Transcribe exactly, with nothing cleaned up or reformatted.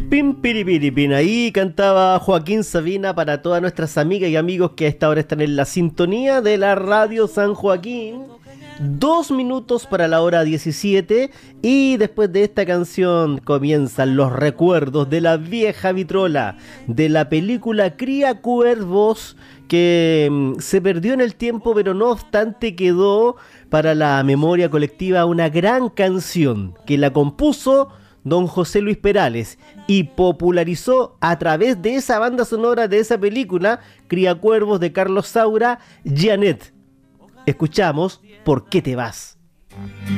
Pim, piripiripin. Ahí cantaba Joaquín Sabina para todas nuestras amigas y amigos que a esta hora están en la sintonía de la radio San Joaquín. Dos minutos para la hora diecisiete y después de esta canción comienzan los recuerdos de la vieja vitrola de la película Cría Cuervos, que mmm, se perdió en el tiempo, pero no obstante quedó para la memoria colectiva una gran canción que la compuso don José Luis Perales y popularizó a través de esa banda sonora de esa película Cría Cuervos de Carlos Saura, Janet. Escuchamos ¿Por qué te vas?